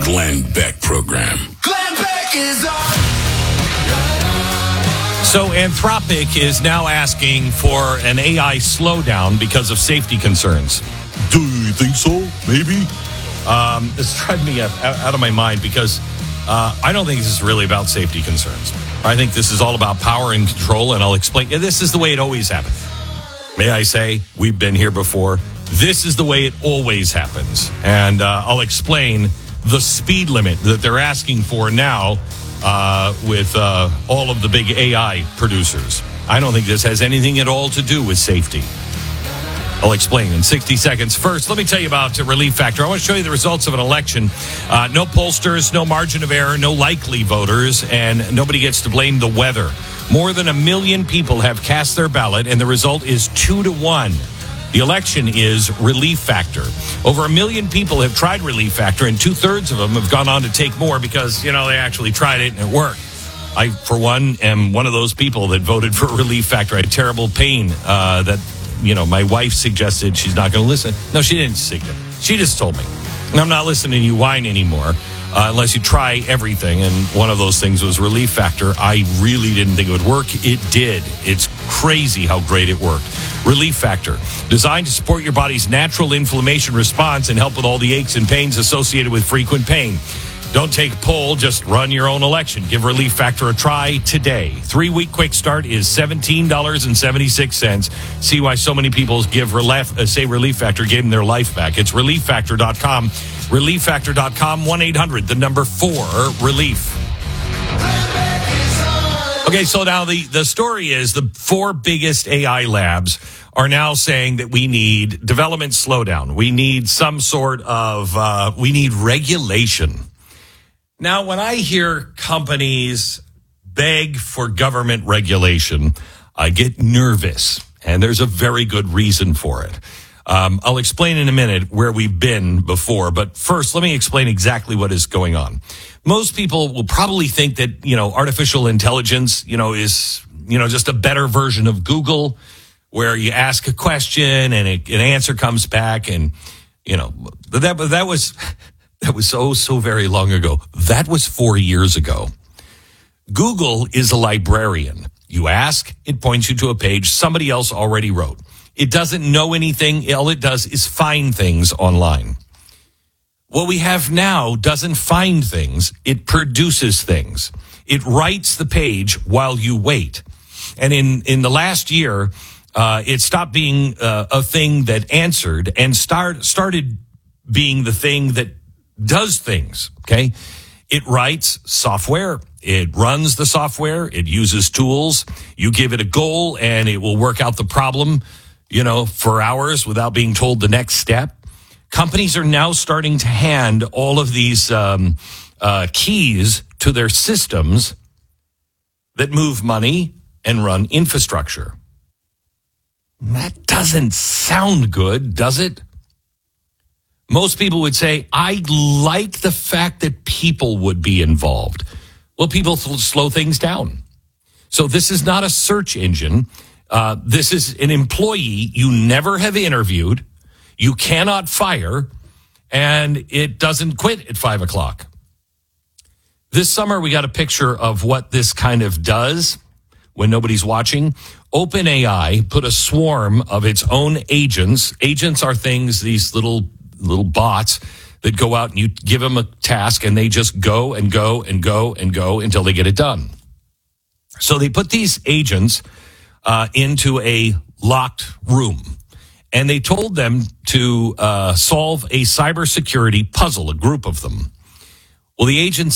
Glenn Beck Program. Glenn Beck is on. So Anthropic is now asking for an AI slowdown because of safety concerns. Do you think so? Maybe. This drives me out of my mind because I don't think this is really about safety concerns. I think this is all about power and control, and I'll explain. This is the way it always happens. May I say, we've been here before. This is the way it always happens. And I'll explain the speed limit that they're asking for now with all of the big AI producers. I don't think this has anything at all to do with safety. I'll explain in 60 seconds. First, let me tell you about Relief Factor. I want to show you the results of an election. No pollsters, no margin of error, no likely voters, and nobody gets to blame the weather. More than 1 million people have cast their ballot, and the result is 2-1. The election is Relief Factor. Over 1 million people have tried Relief Factor, and 2/3 of them have gone on to take more because, they actually tried it and it worked. I, for one, am one of those people that voted for Relief Factor. I had terrible pain that my wife suggested she's not going to listen. No, she didn't suggest. She just told me. And I'm not listening to you whine anymore unless you try everything. And one of those things was Relief Factor. I really didn't think it would work. It did. It's crazy how great it worked. Relief Factor, designed to support your body's natural inflammation response and help with all the aches and pains associated with frequent pain. Don't take a poll, just run your own election. Give Relief Factor a try today. 3-week quick start is $17.76. See why so many people say Relief Factor gave them their life back. It's ReliefFactor.com. ReliefFactor.com, 1-800-4-RELIEF. Okay, so now the story is the 4 biggest AI labs are now saying that we need development slowdown. We need some sort of, we need regulation. Now, when I hear companies beg for government regulation, I get nervous, and there's a very good reason for it. I'll explain in a minute where we've been before, but first, let me explain exactly what is going on. Most people will probably think that, artificial intelligence, is, just a better version of Google, where you ask a question and an answer comes back, and, that was so very long ago. That was 4 years ago. Google is a librarian. You ask, it points you to a page somebody else already wrote. It doesn't know anything. All it does is find things online. What we have now doesn't find things. It produces things. It writes the page while you wait. And in the last year, it stopped being a thing that answered and started being the thing that does things, okay? It writes software. It runs the software. It uses tools. You give it a goal, and it will work out the problem, for hours without being told the next step. Companies are now starting to hand all of these keys to their systems that move money and run infrastructure. That doesn't sound good, does it? Most people would say, I like the fact that people would be involved. Well, people slow things down. So this is not a search engine. This is an employee you never have interviewed. You cannot fire, and it doesn't quit at 5 o'clock. This summer, we got a picture of what this kind of does when nobody's watching. OpenAI put a swarm of its own agents. Agents are things, these little bots that go out and you give them a task and they just go and go and go and go until they get it done. So they put these agents into a locked room and they told them to solve a cybersecurity puzzle, a group of them. Well, the agents